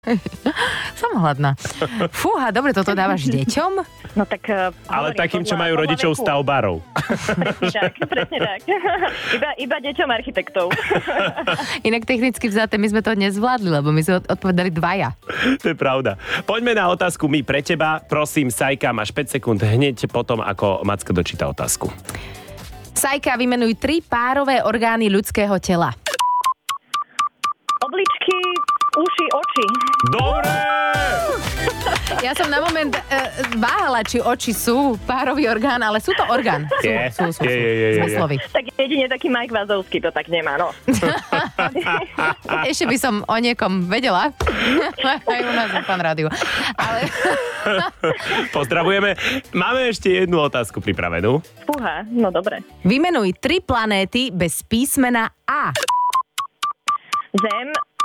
Som hladná. Fúha, dobre, toto dávaš deťom? No tak... Ale takým, čo majú rodičov stavbárov. Presne tak. Iba deťom architektov. Inak technicky vzaté, my sme to nezvládli, lebo my sme odpovedali dvaja. To je pravda. Poďme na otázku my pre teba. Prosím, Sajka, máš 5 sekúnd hneď potom, ako Macko dočíta otázku. Sajka, vymenuj 3 párové orgány ľudského tela. Obličky, uši, oči. Dobre! Ja som na moment váhala, či oči sú párový orgán, ale sú to orgán. Sú. Zmyslový. Tak jedine taký Mike Vazovský to tak nemá, no. Ešte by som o niekom vedela. Aj u nás na Fan rádiu. Ale... Pozdravujeme. Máme ešte jednu otázku pripravenú. Fúha, no dobre. Vymenuj 3 planéty bez písmena A. Zem,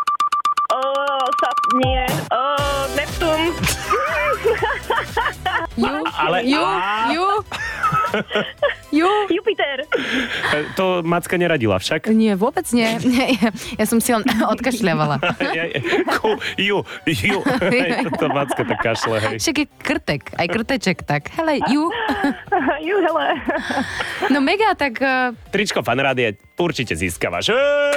Neptún. Jupiter. To Macka neradila však? Nie, vôbec nie. Ja som si odkašľavala. To Macka tak kašle, hej. Však je krtek, aj krteček, tak. Hele, hele. No mega, tak... Tričko Fan rádia určite získavaš.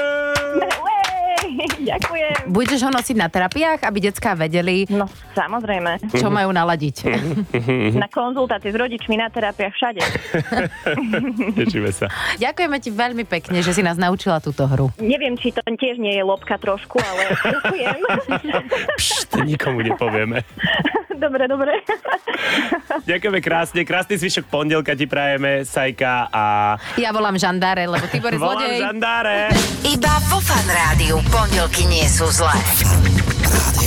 Ďakujem. Budeš ho nosiť na terapiách, aby decká vedeli... No, samozrejme. Čo majú naladiť. Na konzultácii s rodičmi, na terapiách, všade. Tešíme sa. Ďakujeme ti veľmi pekne, že si nás naučila túto hru. Neviem, či to tiež nie je lopka trošku, ale ďakujem. Nikomu nepovieme. Dobre. Ďakujeme krásne. Krásny zvyšok pondelka ti prajeme, Sajka, a... Ja volám žandáre, lebo Tibor je zlodej. Volám žandáre. Iba vo Fan rádiu pondelky nie sú zlé.